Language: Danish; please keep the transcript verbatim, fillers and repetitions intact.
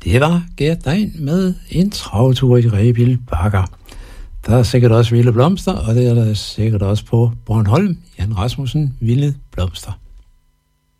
Det var Gert Dein med en travtur i Rebild Bakker. Der er sikkert også vilde blomster, og det er der sikkert også på Bornholm. Jan Rasmussen, Vilde Blomster.